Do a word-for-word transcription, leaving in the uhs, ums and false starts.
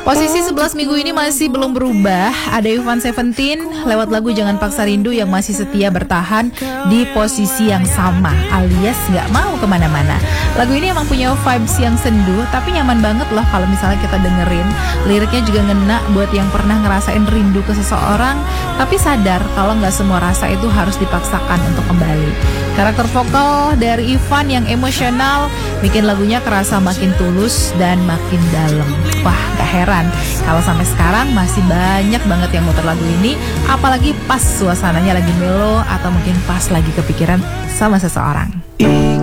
Posisi sebelas minggu ini masih belum berubah. Ada Ivan Seventeen lewat lagu Jangan Paksa Rindu yang masih setia bertahan di posisi yang sama, alias gak mau kemana-mana. Lagu ini emang punya vibes yang sendu, tapi nyaman banget loh kalau misalnya kita dengerin. Liriknya juga ngena buat yang pernah ngerasain rindu ke seseorang, tapi sadar kalau gak semua rasa itu harus dipaksakan untuk kembali. Karakter vokal dari Ivan yang emosional bikin lagunya kerasa makin tulus dan makin dalam. Wah, gak heran kalau sampai sekarang masih banyak banget yang muter lagu ini, apalagi pas suasananya lagi melo atau mungkin pas lagi kepikiran sama seseorang.